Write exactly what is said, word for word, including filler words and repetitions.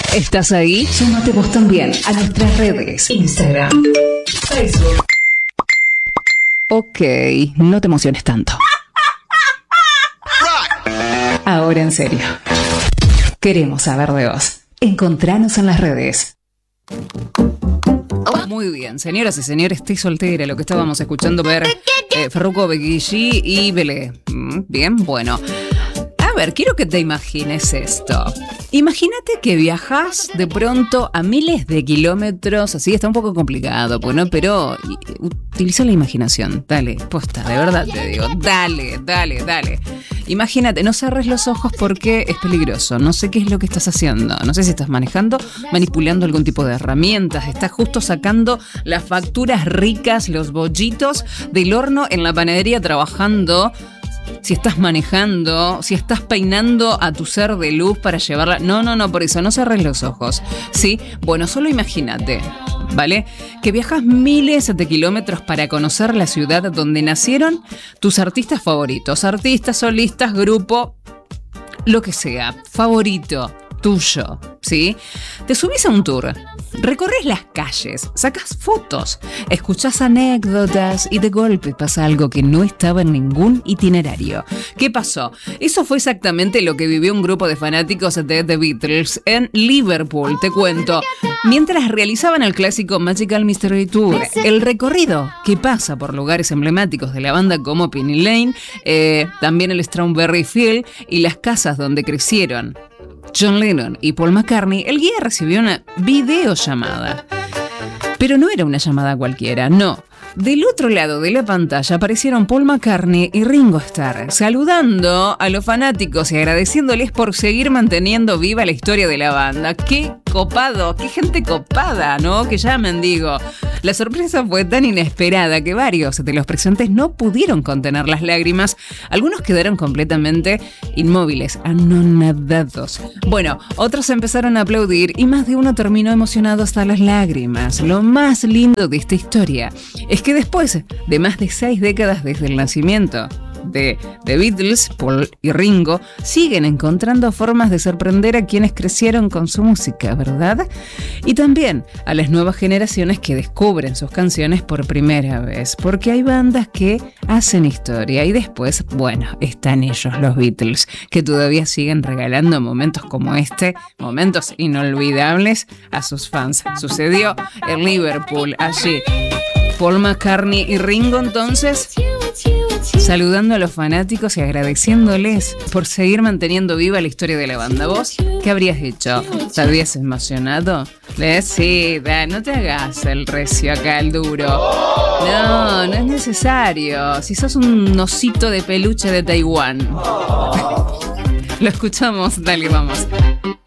¿Estás ahí? Súmate vos también a nuestras redes. Instagram, Facebook. Ok, no te emociones tanto. Ahora en serio. Queremos saber de vos. Encontranos en las redes. Muy bien, señoras y señores, estoy soltera, lo que estábamos escuchando ver eh, Farruko, Becky G y Belé. Mm, bien, bueno. A ver, quiero que te imagines esto. Imagínate que viajas de pronto a miles de kilómetros, así está un poco complicado, bueno, pero utiliza la imaginación, dale, posta, de verdad te digo, dale, dale, dale. Imagínate, no cerres los ojos porque es peligroso, no sé qué es lo que estás haciendo, no sé si estás manejando, manipulando algún tipo de herramientas, estás justo sacando las facturas ricas, los bollitos del horno en la panadería trabajando. Si estás manejando, si estás peinando a tu ser de luz para llevarla... No, no, no, por eso, no cerres los ojos, ¿sí? Bueno, solo imagínate, ¿vale? Que viajas miles de kilómetros para conocer la ciudad donde nacieron tus artistas favoritos. Artistas, solistas, grupo, lo que sea, favorito tuyo, ¿sí? Te subís a un tour, recorres las calles, sacas fotos, escuchás anécdotas y de golpe pasa algo que no estaba en ningún itinerario. ¿Qué pasó? Eso fue exactamente lo que vivió un grupo de fanáticos de The Beatles en Liverpool, te cuento. Mientras realizaban el clásico Magical Mystery Tour, el recorrido que pasa por lugares emblemáticos de la banda como Penny Lane, eh, también el Strawberry Field y las casas donde crecieron John Lennon y Paul McCartney, el guía recibió una videollamada. Pero no era una llamada cualquiera, no. Del otro lado de la pantalla aparecieron Paul McCartney y Ringo Starr, saludando a los fanáticos y agradeciéndoles por seguir manteniendo viva la historia de la banda. ¡Qué copado! ¡Qué gente copada!, ¿no? Que llamen, digo. La sorpresa fue tan inesperada que varios de los presentes no pudieron contener las lágrimas. Algunos quedaron completamente inmóviles, anonadados. Bueno, otros empezaron a aplaudir y más de uno terminó emocionado hasta las lágrimas. Lo más lindo de esta historia es que después de más de seis décadas desde el nacimiento de The Beatles, Paul y Ringo siguen encontrando formas de sorprender a quienes crecieron con su música, ¿verdad? Y también a las nuevas generaciones que descubren sus canciones por primera vez, porque hay bandas que hacen historia y después, bueno, están ellos, los Beatles, que todavía siguen regalando momentos como este, momentos inolvidables a sus fans. Sucedió en Liverpool, allí Paul McCartney y Ringo entonces saludando a los fanáticos y agradeciéndoles por seguir manteniendo viva la historia de la banda. ¿Vos qué habrías hecho? ¿Te habrías emocionado? ¿Ves? Sí, da, no te hagas el recio acá, el duro. No, no es necesario. Si sos un osito de peluche de Taiwán. Lo escuchamos, dale, vamos.